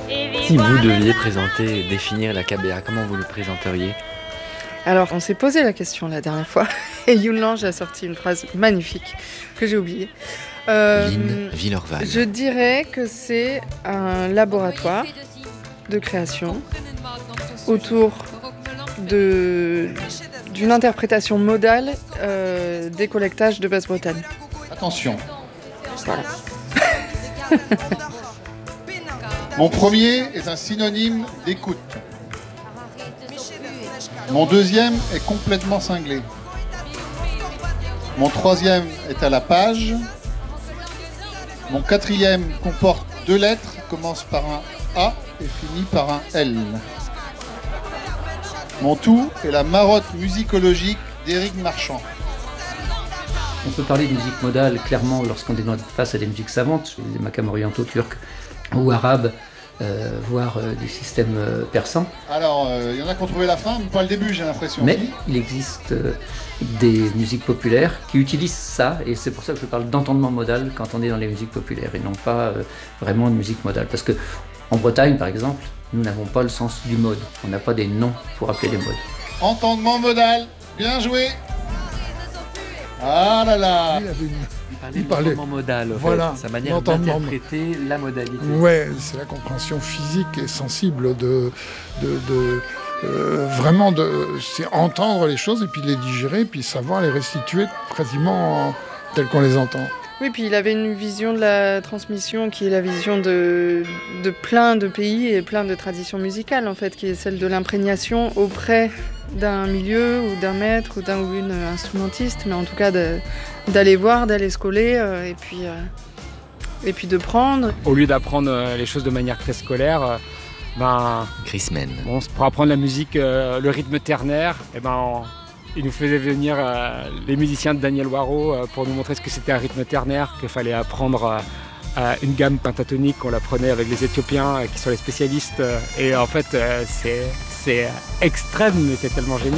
Si vous deviez présenter et définir la KBA, comment vous le présenteriez? Alors, on s'est posé la question la dernière fois et Yun Lange a sorti une phrase magnifique que j'ai oubliée. Lynn Villerval. Je dirais que c'est un laboratoire de création autour d'une interprétation modale des collectages de Basse-Bretagne. Attention. Voilà. Mon premier est un synonyme d'écoute. Mon deuxième est complètement cinglé. Mon troisième est à la page. Mon quatrième comporte 2 lettres, commence par un A et finit par un L. Mon tout est la marotte musicologique d'Éric Marchand. On peut parler de musique modale clairement lorsqu'on est face à des musiques savantes, des makams orientaux turcs ou arabes, voire du système persan. Alors, il y en a qui ont trouvé la fin, mais pas le début, j'ai l'impression. Mais il existe des musiques populaires qui utilisent ça, et c'est pour ça que je parle d'entendement modal quand on est dans les musiques populaires, et non pas vraiment de musique modale. Parce que en Bretagne, par exemple, nous n'avons pas le sens du mode. On n'a pas des noms pour appeler les modes. Entendement modal, bien joué. Ah là là. Il parlait d'entendement modal, voilà, sa manière d'interpréter la modalité. Ouais, c'est la compréhension physique et sensible vraiment c'est entendre les choses et puis les digérer, puis savoir les restituer quasiment telles qu'on les entend. Oui, puis il avait une vision de la transmission qui est la vision de plein de pays et plein de traditions musicales, en fait, qui est celle de l'imprégnation auprès d'un milieu ou d'un maître ou d'un ou une instrumentiste, mais en tout cas d'aller voir, d'aller se coller et puis de prendre. Au lieu d'apprendre les choses de manière très scolaire, Chris Men. Bon, pour apprendre la musique, le rythme ternaire, il nous faisait venir les musiciens de Daniel Waro pour nous montrer ce que c'était un rythme ternaire, qu'il fallait apprendre une gamme pentatonique qu'on apprenait avec les Éthiopiens qui sont les spécialistes. Et en fait, c'est extrême, mais c'est tellement génial.